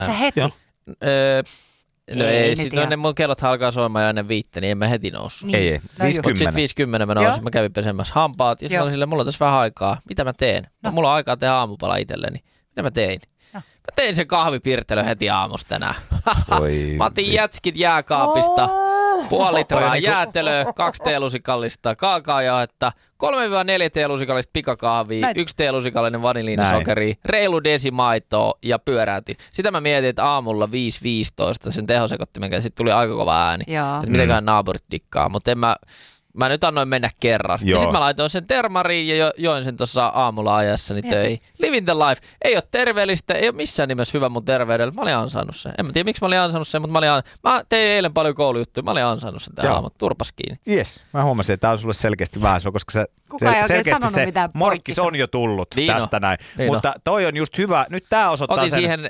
Sä heti? No ei sit ne mun kellot alkaa soimaan jo ennen 5, niin en mä heti noussut. Niin. Ei. 50. Mut sit 50 mä nousin, mä kävin pesemässä hampaat ja sit mä olin silleen, mulla on tässä vähän aikaa. Mitä mä teen? No. Mulla on aikaa tehdä aamupala itselleni. Mitä mä tein? No. Mä tein sen kahvipirtelön heti aamusta tänään. Mä otin jätskit jääkaapista, puoli litraa jäätelöä, 2 teelusikallista kaakaojauhetta, 3-4 teelusikallista pikakahvia, 1 teelusikallinen vaniliinasokeri, reilu desimaitoa ja pyöräytin. Sitä mä mietin, että aamulla 5.15 sen tehosekottimen kanssa, sit tuli aika kova ääni. Että mitenköhän naapurit dikkaa, mutta mä nyt annoin mennä kerran. Ja sit mä laitoin sen termariin ja join sen tuossa aamulla ajassani töihin. Living the life. Ei ole terveellistä, ei ole missään nimessä hyvä mun terveydelle. Mä olin ansainnut sen. En mä tiedä miksi mä olin ansainnut sen, mutta mä tein eilen paljon koulujuttuja. Mä olin ansainnut sen tähän aamuun. Turpas kiinni. Yes. Mä huomasin, että tää on sulle selkeästi vähän se, koska selkeästi se morkkis on jo tullut tästä näin. Mutta toi on just hyvä. Nyt tää osoittaa otin sen. siihen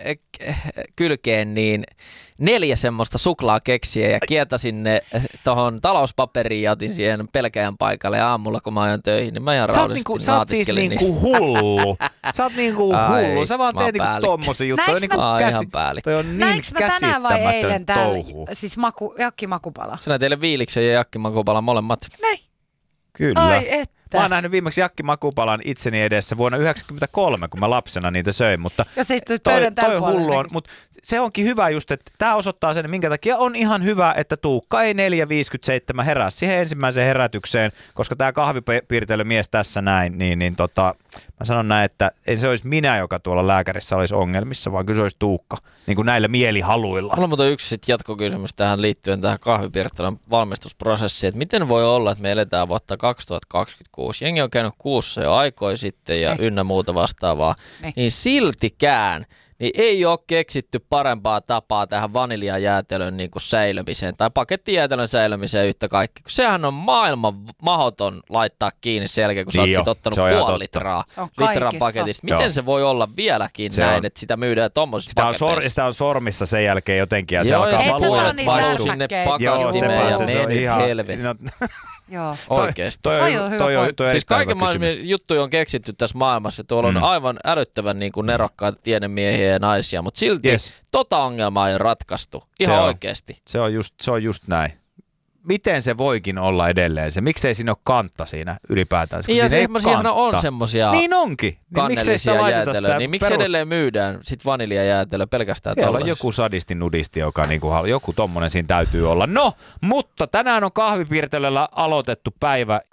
kylkeen niin 4 semmoista suklaakeksiä ja kietasin ne tohon talouspaperiin ja otin siihen pelkäjän paikalle ja aamulla kun mä ajan töihin, niin mä ihan rauhallisesti sä oot siis niinku hullu. Sä oot niinku hullu. Sä vaan teet niinku tommosia juttuja. Ihan päällikkö. Toi on niin näinkö mä tänään vai eilen touhu. Siis jakkimakupala? Sinä teille viiliksen ja jakkimakupala molemmat. Näin. Kyllä. Ai että. Mä oon nähnyt viimeksi jakkimakupalan itseni edessä vuonna 1993, kun mä lapsena niitä söin, mutta toi hullu on, mutta se onkin hyvä just, että tää osoittaa sen, minkä takia on ihan hyvä, että Tuukka ei 4.57 herää siihen ensimmäiseen herätykseen, koska tää kahvipiirtelymies tässä näin, niin mä sanon näin, että ei se olisi minä, joka tuolla lääkärissä olisi ongelmissa, vaan kyllä se olisi Tuukka, niin kuin näillä mielihaluilla. Mulla on muuten yksi jatkokysymys tähän liittyen tähän kahvipiirtelyn valmistusprosessiin, että miten voi olla, että me eletään vuotta 2026. Jengi on käynyt kuussa jo aikoja sitten ja ynnä muuta vastaavaa, niin siltikään niin ei ole keksitty parempaa tapaa tähän vaniljajäätelön niin kuin säilymiseen tai pakettijäätelön säilymiseen yhtä kaikki. Sehän on maailman mahdoton laittaa kiinni sen jälkeen, kun sä oot sit ottanut puoli litran paketista. Miten se voi olla vieläkin se näin, että sitä myydään tommosissa paketeissa? Sitä on sormissa sen jälkeen jotenkin ja se alkaa valua. Et vaihtuu sinne pakastimeen ja meni helvetti. Joo. Oikeesti. Toi siis kaiken maailman juttuja on keksitty tässä maailmassa. Tuolla on aivan älyttävän niin kuin nerokkaita tiedemiehiä ja naisia, mutta silti tota ongelmaa ei ole ratkaistu. Ihan oikeesti. Se on just näin. Miten se voikin olla edelleen se? Miksei siinä ole kantta siinä ylipäätään? Ja semmoisiahan on semmosia niin onkin. Kannellisia jäätelöä. Niin miksi edelleen myydään sit vaniljajäätelö pelkästään siellä tällaisessa? on joku sadisti nudisti, joka niinku, joku tommonen siinä täytyy olla. No, mutta tänään on kahvipiirtelöllä aloitettu päivä.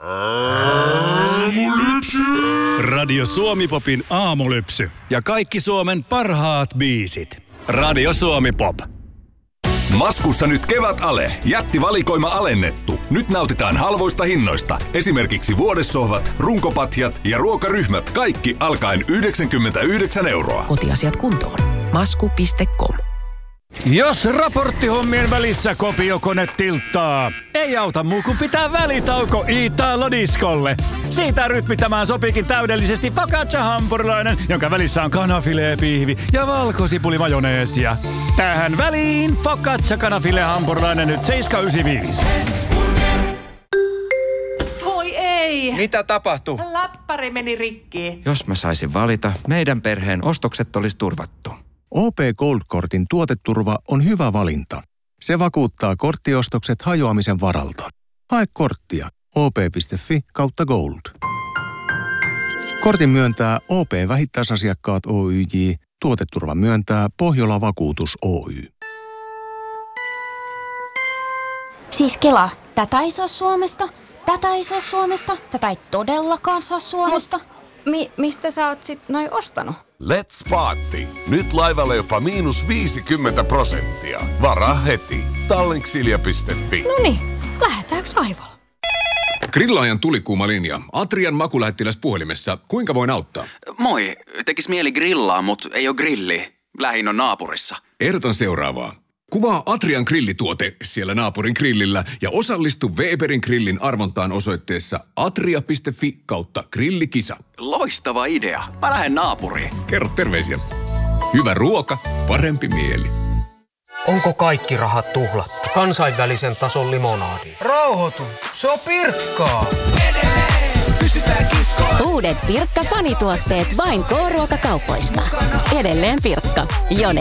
Aamulypsy! Radio Suomi-popin aamulypsy. Ja kaikki Suomen parhaat biisit. Radio Suomi-pop. Maskussa nyt kevätale. Jättivalikoima alennettu. Nyt nautitaan halvoista hinnoista. Esimerkiksi vuodessohvat, runkopatjat ja ruokaryhmät. Kaikki alkaen 99 €. Kotiasiat kuntoon. Masku.com. Jos raporttihommien välissä kopiokone tilttaa, ei auta muu kuin pitää välitauko Italo-diskolle. Siitä rytmittämään sopiikin täydellisesti focaccia-hampurilainen, jonka välissä on kanafilee-pihvi ja valkosipulimajoneesia. Tähän väliin focaccia-kanafile-hampurilainen nyt 7,95. Voi ei! Mitä tapahtui? Läppäri meni rikki. Jos mä saisin valita, meidän perheen ostokset olisi turvattu. OP Gold-kortin tuoteturva on hyvä valinta. Se vakuuttaa korttiostokset hajoamisen varalta. Hae korttia op.fi/gold. Kortin myöntää OP Vähittäisasiakkaat Oyj. Tuoteturva myöntää Pohjola Vakuutus Oy. Siis Kela, tätä ei saa Suomesta, tätä ei saa Suomesta, tätä ei todellakaan saa Suomesta. Mistä sä oot sit noin ostanut? Let's Party. Nyt laivalle jopa -50%. Varaa heti. Tallinksilja.fi. Noniin, lähdetäänkö laivalla? Grillaajan tulikuuma linja. Atrian makulähettiläs puhelimessa. Kuinka voin auttaa? Moi. Tekis mieli grillaa, mut ei oo grilli. Lähin on naapurissa. Ehdotan seuraavaa. Kuvaa Atrian grillituote siellä naapurin grillillä ja osallistu Weberin grillin arvontaan osoitteessa atria.fi/grillikisa. Loistava idea. Mä lähden naapuriin. Kerro terveisiä. Hyvä ruoka, parempi mieli. Onko kaikki rahat tuhlattu? Kansainvälisen tason limonadi. Rauhoitu, se on Pirkkaa. Uudet Pirkka-fanituotteet vain K-ruokakaupoista. Edelleen Pirkka. Jone.